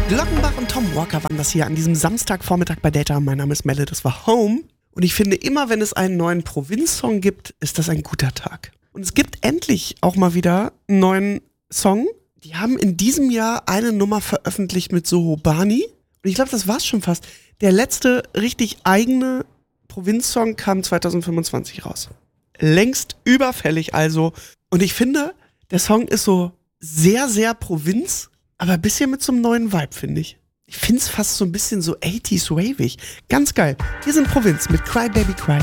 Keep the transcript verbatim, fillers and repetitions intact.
Glockenbach und Tom Walker waren das hier an diesem Samstagvormittag bei Data. Mein Name ist Melle, das war Home. Und ich finde, immer wenn es einen neuen Provinz-Song gibt, ist das ein guter Tag. Und es gibt endlich auch mal wieder einen neuen Song. Die haben in diesem Jahr eine Nummer veröffentlicht mit Soho Bani. Und ich glaube, das war's schon fast. Der letzte richtig eigene Provinz-Song kam zwanzig fünfundzwanzig raus. Längst überfällig also. Und ich finde, der Song ist so sehr, sehr Provinz, aber ein bisschen mit so einem neuen Vibe, finde ich. Ich finde es fast so ein bisschen so achtziger wavig. Ganz geil. Hier sind Provinz mit Cry Baby Cry.